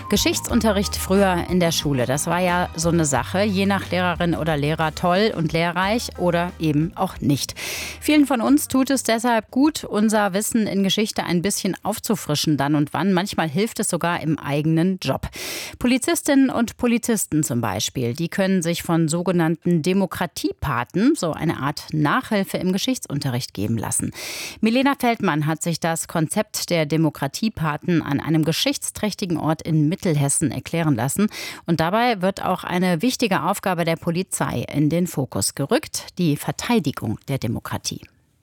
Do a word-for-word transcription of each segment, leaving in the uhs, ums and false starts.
Geschichtsunterricht früher in der Schule, das war ja so eine Sache, je nach Lehrerin oder Lehrer toll und lehrreich oder eben auch nicht. Vielen von uns tut es deshalb gut, unser Wissen in Geschichte ein bisschen aufzufrischen dann und wann. Manchmal hilft es sogar im eigenen Job. Polizistinnen und Polizisten zum Beispiel, die können sich von sogenannten Demokratiepaten so eine Art Nachhilfe im Geschichtsunterricht geben lassen. Milena Feldmann hat sich das Konzept der Demokratiepaten an einem geschichtsträchtigen Ort in Mittelhessen erklären lassen. Und dabei wird auch eine wichtige Aufgabe der Polizei in den Fokus gerückt, die Verteidigung der Demokratie.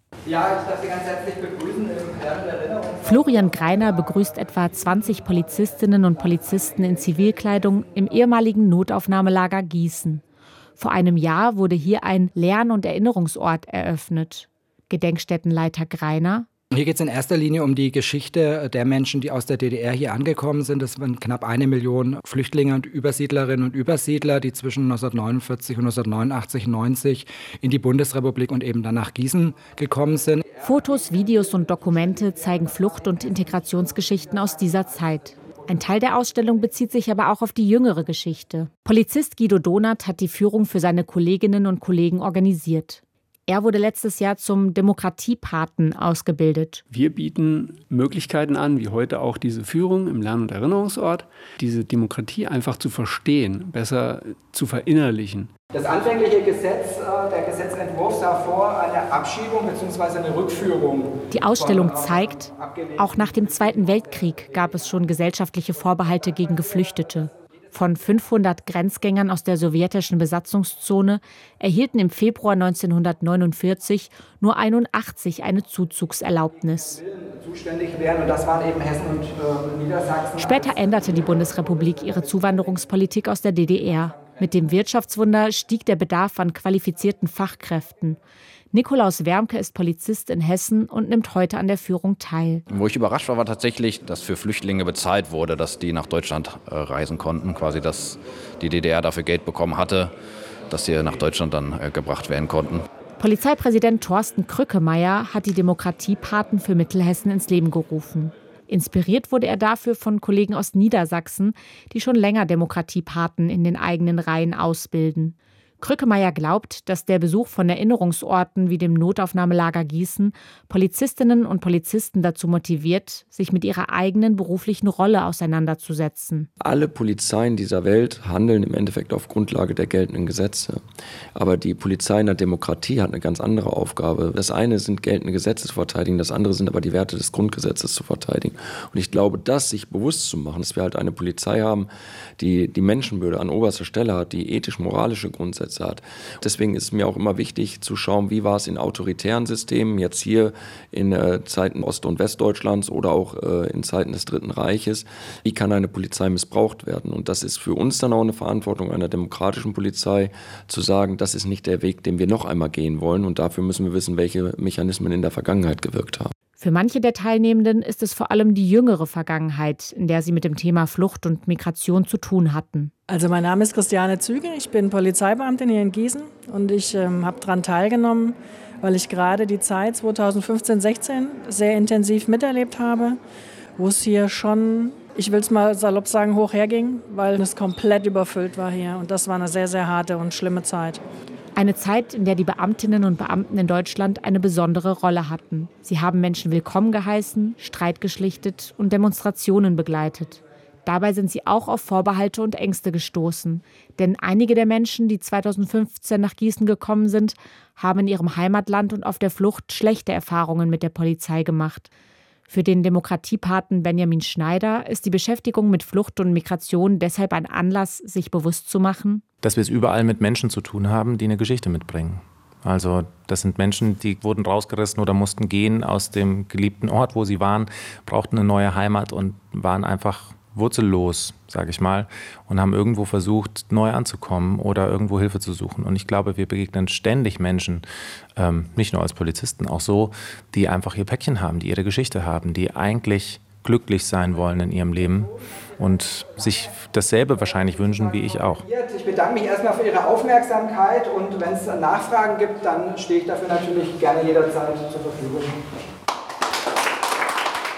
Ja, ich darf Sie ganz herzlich begrüßen im Herrn der Erinnerung. Florian Greiner begrüßt etwa zwanzig Polizistinnen und Polizisten in Zivilkleidung im ehemaligen Notaufnahmelager Gießen. Vor einem Jahr wurde hier ein Lern- und Erinnerungsort eröffnet. Gedenkstättenleiter Greiner: Hier geht es in erster Linie um die Geschichte der Menschen, die aus der D D R hier angekommen sind. Das waren knapp eine Million Flüchtlinge und Übersiedlerinnen und Übersiedler, die zwischen neunzehnhundertneunundvierzig und neunzehnhundertneunundachtzig, neunzig in die Bundesrepublik und eben dann nach Gießen gekommen sind. Fotos, Videos und Dokumente zeigen Flucht- und Integrationsgeschichten aus dieser Zeit. Ein Teil der Ausstellung bezieht sich aber auch auf die jüngere Geschichte. Polizist Guido Donath hat die Führung für seine Kolleginnen und Kollegen organisiert. Er wurde letztes Jahr zum Demokratiepaten ausgebildet. Wir bieten Möglichkeiten an, wie heute auch diese Führung im Lern- und Erinnerungsort, diese Demokratie einfach zu verstehen, besser zu verinnerlichen. Das anfängliche Gesetz, der Gesetzentwurf sah vor eine Abschiebung bzw. eine Rückführung. Die Ausstellung zeigt, auch nach dem Zweiten Weltkrieg gab es schon gesellschaftliche Vorbehalte gegen Geflüchtete. Von fünfhundert Grenzgängern aus der sowjetischen Besatzungszone erhielten im Februar neunzehnhundertneunundvierzig nur einundachtzig eine Zuzugserlaubnis. Zuständig wären, und das waren eben Hessen und äh, Niedersachsen. Später änderte die Bundesrepublik ihre Zuwanderungspolitik aus der D D R. Mit dem Wirtschaftswunder stieg der Bedarf an qualifizierten Fachkräften. Nikolaus Wermke ist Polizist in Hessen und nimmt heute an der Führung teil. Wo ich überrascht war, war tatsächlich, dass für Flüchtlinge bezahlt wurde, dass die nach Deutschland äh, reisen konnten. Quasi, dass die D D R dafür Geld bekommen hatte, dass sie nach Deutschland dann äh, gebracht werden konnten. Polizeipräsident Thorsten Krückemeier hat die Demokratiepaten für Mittelhessen ins Leben gerufen. Inspiriert wurde er dafür von Kollegen aus Niedersachsen, die schon länger Demokratiepaten in den eigenen Reihen ausbilden. Krückemeier glaubt, dass der Besuch von Erinnerungsorten wie dem Notaufnahmelager Gießen Polizistinnen und Polizisten dazu motiviert, sich mit ihrer eigenen beruflichen Rolle auseinanderzusetzen. Alle Polizeien dieser Welt handeln im Endeffekt auf Grundlage der geltenden Gesetze. Aber die Polizei in der Demokratie hat eine ganz andere Aufgabe. Das eine sind geltende Gesetze zu verteidigen, das andere sind aber die Werte des Grundgesetzes zu verteidigen. Und ich glaube, das sich bewusst zu machen, dass wir halt eine Polizei haben, die die Menschenwürde an oberster Stelle hat, die ethisch-moralische Grundsätze hat. Deswegen ist es mir auch immer wichtig zu schauen, wie war es in autoritären Systemen, jetzt hier in äh, Zeiten Ost- und Westdeutschlands oder auch äh, in Zeiten des Dritten Reiches. Wie kann eine Polizei missbraucht werden? Und das ist für uns dann auch eine Verantwortung einer demokratischen Polizei, zu sagen, das ist nicht der Weg, den wir noch einmal gehen wollen. Und dafür müssen wir wissen, welche Mechanismen in der Vergangenheit gewirkt haben. Für manche der Teilnehmenden ist es vor allem die jüngere Vergangenheit, in der sie mit dem Thema Flucht und Migration zu tun hatten. Also mein Name ist Christiane Züge, ich bin Polizeibeamtin hier in Gießen und ich ähm, habe daran teilgenommen, weil ich gerade die Zeit zweitausendfünfzehn sechzehn sehr intensiv miterlebt habe, wo es hier schon, ich will es mal salopp sagen, hoch herging, weil es komplett überfüllt war hier und das war eine sehr, sehr harte und schlimme Zeit. Eine Zeit, in der die Beamtinnen und Beamten in Deutschland eine besondere Rolle hatten. Sie haben Menschen willkommen geheißen, Streit geschlichtet und Demonstrationen begleitet. Dabei sind sie auch auf Vorbehalte und Ängste gestoßen. Denn einige der Menschen, die zweitausendfünfzehn nach Gießen gekommen sind, haben in ihrem Heimatland und auf der Flucht schlechte Erfahrungen mit der Polizei gemacht. Für den Demokratiepaten Benjamin Schneider ist die Beschäftigung mit Flucht und Migration deshalb ein Anlass, sich bewusst zu machen, dass wir es überall mit Menschen zu tun haben, die eine Geschichte mitbringen. Also das sind Menschen, die wurden rausgerissen oder mussten gehen aus dem geliebten Ort, wo sie waren, brauchten eine neue Heimat und waren einfach wurzellos, sage ich mal, und haben irgendwo versucht, neu anzukommen oder irgendwo Hilfe zu suchen. Und ich glaube, wir begegnen ständig Menschen, ähm, nicht nur als Polizisten, auch so, die einfach ihr Päckchen haben, die ihre Geschichte haben, die eigentlich glücklich sein wollen in ihrem Leben und sich dasselbe wahrscheinlich wünschen wie ich auch. Ich bedanke mich erstmal für Ihre Aufmerksamkeit und wenn es Nachfragen gibt, dann stehe ich dafür natürlich gerne jederzeit zur Verfügung.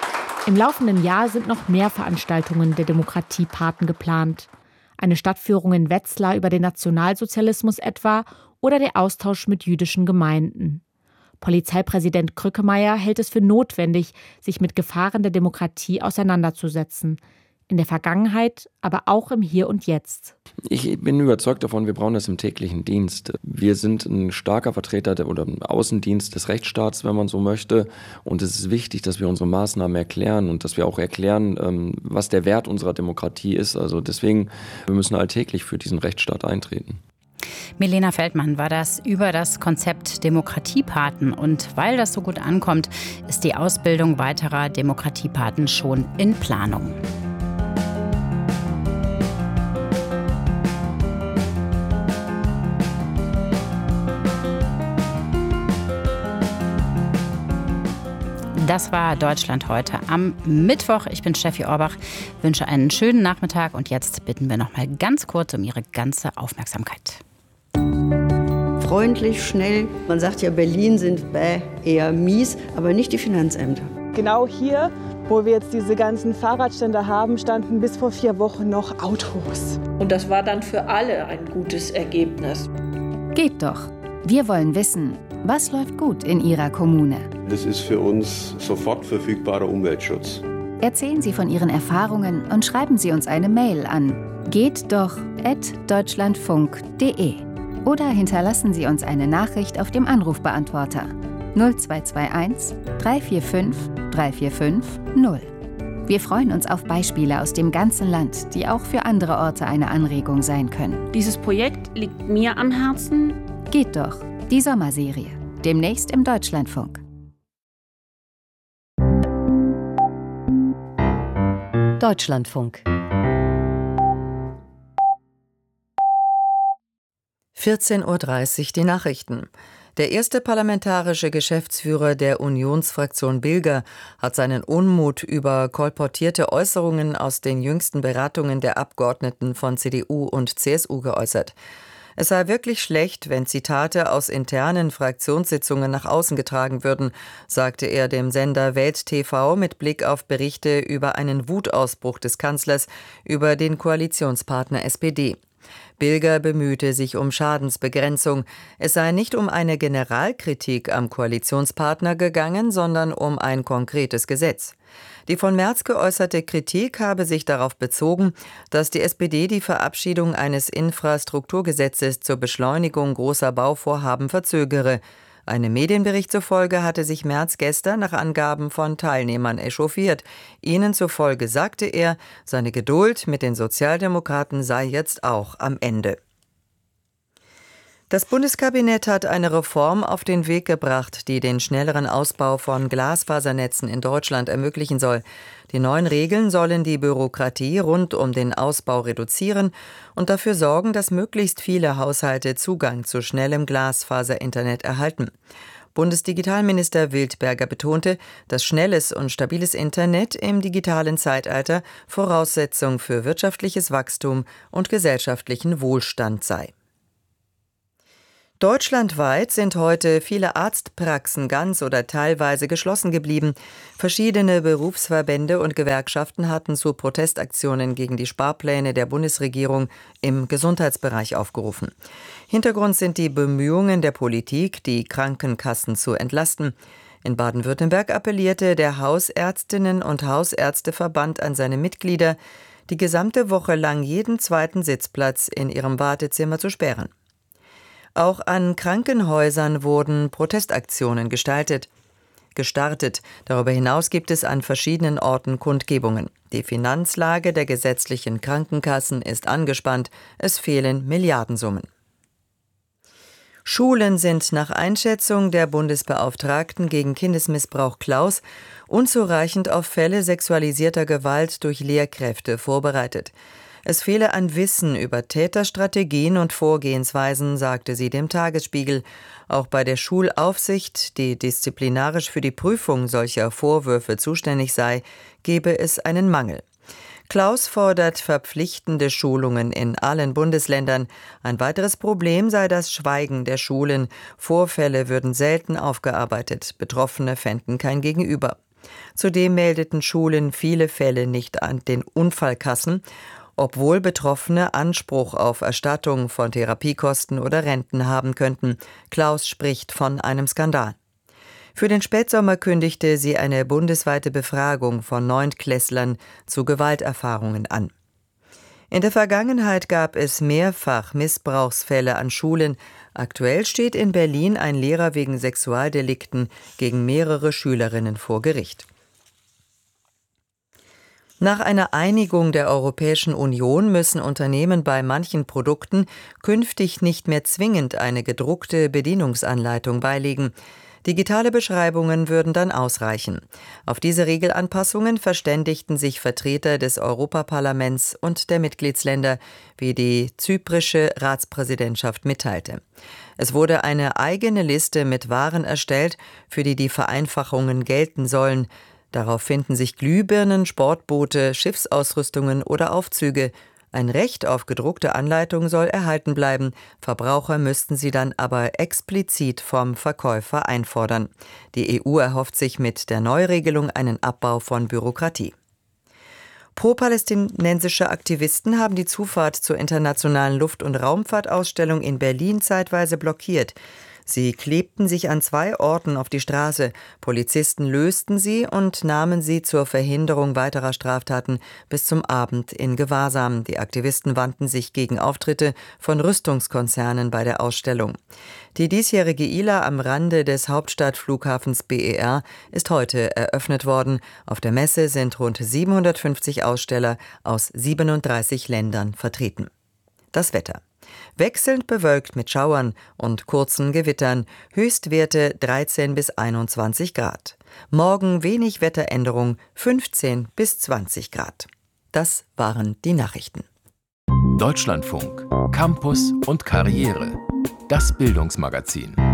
Im laufenden Jahr sind noch mehr Veranstaltungen der Demokratiepaten geplant. Eine Stadtführung in Wetzlar über den Nationalsozialismus etwa oder der Austausch mit jüdischen Gemeinden. Polizeipräsident Krückemeier hält es für notwendig, sich mit Gefahren der Demokratie auseinanderzusetzen. In der Vergangenheit, aber auch im Hier und Jetzt. Ich bin überzeugt davon, wir brauchen das im täglichen Dienst. Wir sind ein starker Vertreter der, oder ein Außendienst des Rechtsstaats, wenn man so möchte. Und es ist wichtig, dass wir unsere Maßnahmen erklären und dass wir auch erklären, was der Wert unserer Demokratie ist. Also deswegen, wir müssen alltäglich für diesen Rechtsstaat eintreten. Milena Feldmann war das über das Konzept Demokratiepaten. Und weil das so gut ankommt, ist die Ausbildung weiterer Demokratiepaten schon in Planung. Das war Deutschland heute am Mittwoch. Ich bin Steffi Orbach, wünsche einen schönen Nachmittag und jetzt bitten wir noch mal ganz kurz um Ihre ganze Aufmerksamkeit. Freundlich, schnell. Man sagt ja, Berlin sind bäh, eher mies, aber nicht die Finanzämter. Genau hier, wo wir jetzt diese ganzen Fahrradstände haben, standen bis vor vier Wochen noch Autos. Und das war dann für alle ein gutes Ergebnis. Geht doch. Wir wollen wissen, was läuft gut in Ihrer Kommune? Das ist für uns sofort verfügbarer Umweltschutz. Erzählen Sie von Ihren Erfahrungen und schreiben Sie uns eine Mail an geht doch at deutschlandfunk punkt de oder hinterlassen Sie uns eine Nachricht auf dem Anrufbeantworter null zwei zwei eins drei vier fünf drei vier fünf null. Wir freuen uns auf Beispiele aus dem ganzen Land, die auch für andere Orte eine Anregung sein können. Dieses Projekt liegt mir am Herzen. Geht doch, die Sommerserie. Demnächst im Deutschlandfunk. Deutschlandfunk. vierzehn Uhr dreißig die Nachrichten. Der erste parlamentarische Geschäftsführer der Unionsfraktion Bilger hat seinen Unmut über kolportierte Äußerungen aus den jüngsten Beratungen der Abgeordneten von C D U und C S U geäußert. Es sei wirklich schlecht, wenn Zitate aus internen Fraktionssitzungen nach außen getragen würden, sagte er dem Sender Welt T V mit Blick auf Berichte über einen Wutausbruch des Kanzlers über den Koalitionspartner S P D. Bilger bemühte sich um Schadensbegrenzung. Es sei nicht um eine Generalkritik am Koalitionspartner gegangen, sondern um ein konkretes Gesetz. Die von Merz geäußerte Kritik habe sich darauf bezogen, dass die S P D die Verabschiedung eines Infrastrukturgesetzes zur Beschleunigung großer Bauvorhaben verzögere. Einem Medienbericht zufolge hatte sich Merz gestern nach Angaben von Teilnehmern echauffiert. Ihnen zufolge sagte er, seine Geduld mit den Sozialdemokraten sei jetzt auch am Ende. Das Bundeskabinett hat eine Reform auf den Weg gebracht, die den schnelleren Ausbau von Glasfasernetzen in Deutschland ermöglichen soll. Die neuen Regeln sollen die Bürokratie rund um den Ausbau reduzieren und dafür sorgen, dass möglichst viele Haushalte Zugang zu schnellem Glasfaser-Internet erhalten. Bundesdigitalminister Wildberger betonte, dass schnelles und stabiles Internet im digitalen Zeitalter Voraussetzung für wirtschaftliches Wachstum und gesellschaftlichen Wohlstand sei. Deutschlandweit sind heute viele Arztpraxen ganz oder teilweise geschlossen geblieben. Verschiedene Berufsverbände und Gewerkschaften hatten zu Protestaktionen gegen die Sparpläne der Bundesregierung im Gesundheitsbereich aufgerufen. Hintergrund sind die Bemühungen der Politik, die Krankenkassen zu entlasten. In Baden-Württemberg appellierte der Hausärztinnen- und Hausärzteverband an seine Mitglieder, die gesamte Woche lang jeden zweiten Sitzplatz in ihrem Wartezimmer zu sperren. Auch an Krankenhäusern wurden Protestaktionen gestaltet, gestartet. Darüber hinaus gibt es an verschiedenen Orten Kundgebungen. Die Finanzlage der gesetzlichen Krankenkassen ist angespannt. Es fehlen Milliardensummen. Schulen sind nach Einschätzung der Bundesbeauftragten gegen Kindesmissbrauch Klaus unzureichend auf Fälle sexualisierter Gewalt durch Lehrkräfte vorbereitet. Es fehle an Wissen über Täterstrategien und Vorgehensweisen, sagte sie dem Tagesspiegel. Auch bei der Schulaufsicht, die disziplinarisch für die Prüfung solcher Vorwürfe zuständig sei, gebe es einen Mangel. Klaus fordert verpflichtende Schulungen in allen Bundesländern. Ein weiteres Problem sei das Schweigen der Schulen. Vorfälle würden selten aufgearbeitet. Betroffene fänden kein Gegenüber. Zudem meldeten Schulen viele Fälle nicht an den Unfallkassen, obwohl Betroffene Anspruch auf Erstattung von Therapiekosten oder Renten haben könnten. Klaus spricht von einem Skandal. Für den Spätsommer kündigte sie eine bundesweite Befragung von Neuntklässlern zu Gewalterfahrungen an. In der Vergangenheit gab es mehrfach Missbrauchsfälle an Schulen. Aktuell steht in Berlin ein Lehrer wegen Sexualdelikten gegen mehrere Schülerinnen vor Gericht. Nach einer Einigung der Europäischen Union müssen Unternehmen bei manchen Produkten künftig nicht mehr zwingend eine gedruckte Bedienungsanleitung beilegen. Digitale Beschreibungen würden dann ausreichen. Auf diese Regelanpassungen verständigten sich Vertreter des Europaparlaments und der Mitgliedsländer, wie die zyprische Ratspräsidentschaft mitteilte. Es wurde eine eigene Liste mit Waren erstellt, für die die Vereinfachungen gelten sollen. Darauf finden sich Glühbirnen, Sportboote, Schiffsausrüstungen oder Aufzüge. Ein Recht auf gedruckte Anleitung soll erhalten bleiben. Verbraucher müssten sie dann aber explizit vom Verkäufer einfordern. Die E U erhofft sich mit der Neuregelung einen Abbau von Bürokratie. Pro-palästinensische Aktivisten haben die Zufahrt zur internationalen Luft- und Raumfahrtausstellung in Berlin zeitweise blockiert. Sie klebten sich an zwei Orten auf die Straße. Polizisten lösten sie und nahmen sie zur Verhinderung weiterer Straftaten bis zum Abend in Gewahrsam. Die Aktivisten wandten sich gegen Auftritte von Rüstungskonzernen bei der Ausstellung. Die diesjährige I L A am Rande des Hauptstadtflughafens B E R ist heute eröffnet worden. Auf der Messe sind rund siebenhundertfünfzig Aussteller aus siebenunddreißig Ländern vertreten. Das Wetter. Wechselnd bewölkt mit Schauern und kurzen Gewittern, Höchstwerte dreizehn bis einundzwanzig Grad. Morgen wenig Wetteränderung, fünfzehn bis zwanzig Grad. Das waren die Nachrichten. Deutschlandfunk, Campus und Karriere. Das Bildungsmagazin.